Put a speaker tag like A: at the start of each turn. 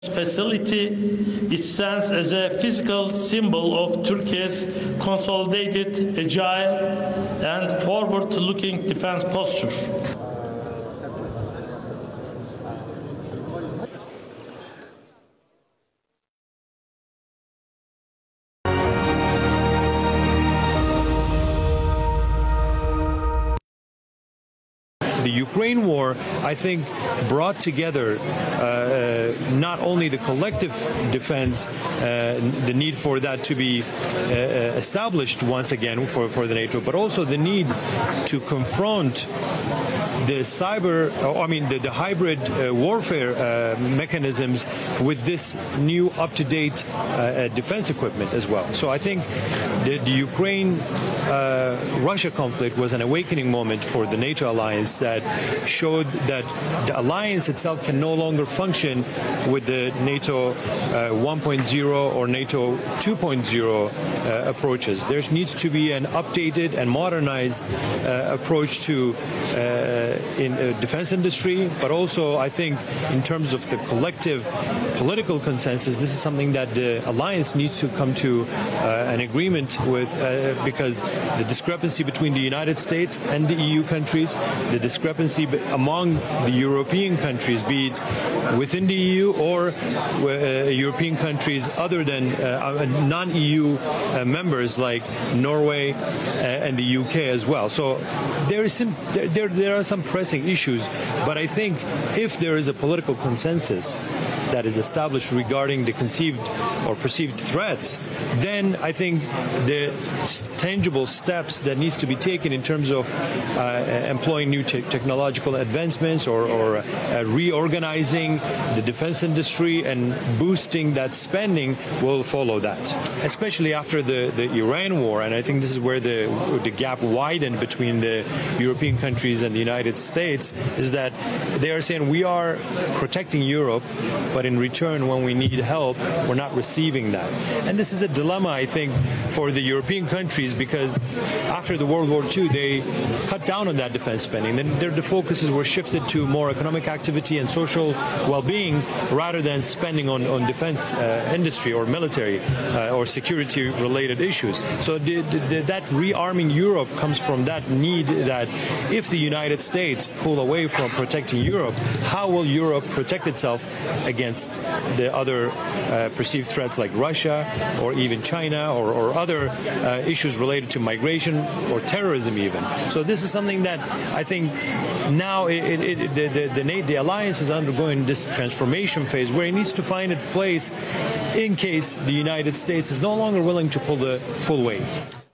A: facility, it stands as a physical symbol of Turkey's consolidated, agile, and forward-looking defense posture.
B: The Ukraine war, I think, brought together not only the collective defense, the need for that to be established once again for the NATO, but also the need to confront the the hybrid warfare mechanisms with this new up-to-date defense equipment as well. So I think the Ukraine-Russia conflict was an awakening moment for the NATO alliance that showed that the alliance itself can no longer function with the NATO 1.0 or NATO 2.0 approaches. There needs to be an updated and modernized approach to in defense industry, but also I think in terms of the collective political consensus, this is something that the alliance needs to come to an agreement with, because the discrepancy between the United States and the EU countries, the discrepancy among the European countries, be it within the EU or European countries other than non-EU members like Norway and the UK as well. So there are some pressing issues, but I think if there is a political consensus that is established regarding the conceived or perceived threats, then I think the tangible steps that needs to be taken in terms of employing new technological advancements or reorganizing the defense industry and boosting that spending will follow that, especially after the Iran war. And I think this is where the gap widened between the European countries and the United States, is that they are saying we are protecting Europe, but in return, when we need help, we're not receiving that. And this is a dilemma, I think, for the European countries, because after the World War II, they cut down on that defense spending. Then the focuses were shifted to more economic activity and social well-being rather than spending on defense industry or military or security-related issues. So that rearming Europe comes from that need that if the United States pull away from protecting Europe, how will Europe protect itself against the other perceived threats like Russia or even China or other issues related to migration or terrorism even. So this is something that I think now the alliance is undergoing this transformation phase where it needs to find a place in case the United States is no longer willing to pull the full weight.